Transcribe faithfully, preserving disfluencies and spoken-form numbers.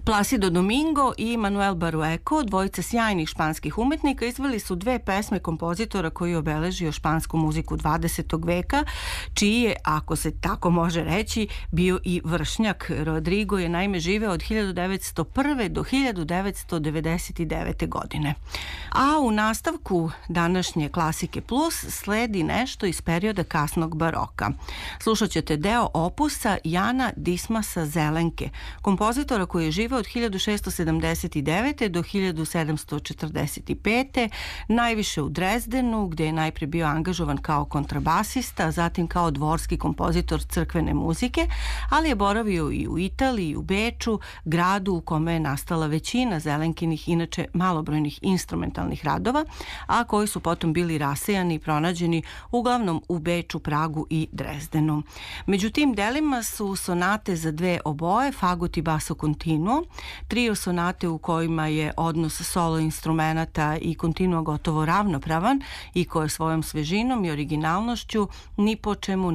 Plácido Domingo i Manuel Barueco, dvojica sjajnih španskih umetnika, izveli su dve pesme kompozitora koji je obeležio špansku muziku dvadesetog veka, čiji je, ako se tako može reći, bio i vršnjak. Rodrigo je naime živeo od hiljadu devetsto prve do hiljadu devetsto devedeset devete. godine. A u nastavku današnje Klasike Plus sledi nešto iz perioda kasnog baroka. Slušat ćete deo opusa Jana Dismasa Zelenke, kompozitora koji je živeo od hiljadu šessto sedamdeset devete. do hiljadu sedamsto četrdeset pete. najviše u Drezdenu, gde je najpre bio angažovan kao kontrabasista, zatim kao dvorski kompozitor crkvene muzike, ali je boravio i u Italiji, i u Beču, gradu u kome je nastala većina Zelenkinih, inače malobrojnih instrumentalnih radova, a koji su potom bili rasejani i pronađeni uglavnom u Beču, Pragu i Drezdenu. Među tim delima su sonate za dve oboje, fagot i basso continuo, trio sonate u kojima je odnos solo instrumenata i continuo gotovo ravnopravan i koje svojom svežinom i originalnošću ni po čemu